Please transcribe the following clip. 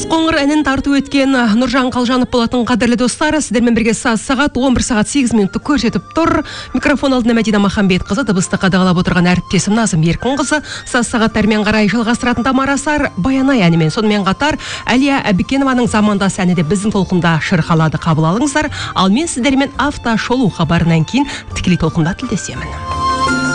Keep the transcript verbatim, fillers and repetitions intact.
Тасқоңыр әнін тарту өткен Нұржан Қалжанов болатын қадірлі достар, сіздермен бірге сағат он бір сағат сегіз минутты көрсетіп тұр. Микрофон алдында Мәдина Махамбетқызы, дыбысты қадағалап отырған әріптесім Назым Еркінқызы, сағаттармен қарай жалғастыратын Тамарасар Баянай әнімен, сонымен қатар Әлия Әбікенованың замандас әні де біздің толқында шырқалады, қабыл алыңыздар. Ал мен сіздермен автошолу хабарынан кейін тікелей толқында тілдесемін.